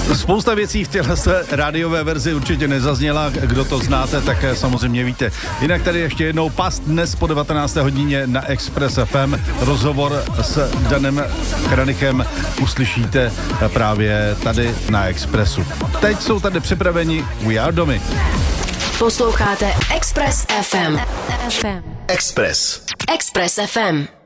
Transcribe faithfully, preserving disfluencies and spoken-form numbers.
Spousta věcí v téhle rádiové verzi určitě nezazněla. Kdo to znáte, tak samozřejmě víte. Jinak tady ještě jednou Past dnes po devatenácté hodině na Express F M. Rozhovor s Danem Kranichem uslyšíte právě tady na Expressu. Teď jsou tady připraveni We Are Domy. Posloucháte Express F M. Express. Express F M.